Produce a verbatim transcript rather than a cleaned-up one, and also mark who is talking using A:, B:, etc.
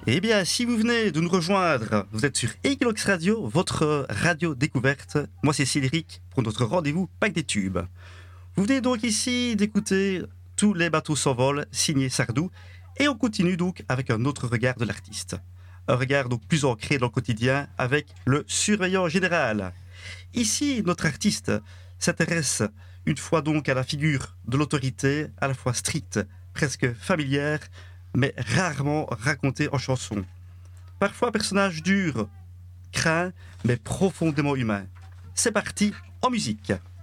A: Eh bien, si vous venez de nous rejoindre, vous êtes sur Equinox Radio, votre radio découverte. Moi, c'est Cédric pour notre rendez-vous Pack des Tubes. Vous venez donc ici d'écouter Tous les bateaux s'envolent, signé Sardou. Et on continue donc avec un autre regard de l'artiste. Un regard donc plus ancré dans le quotidien avec le surveillant général. Ici, notre artiste s'intéresse une fois donc à la figure de l'autorité, à la fois stricte, presque familière, mais rarement racontée en chanson. Parfois personnage dur, craint, mais profondément humain. C'est parti, en musique.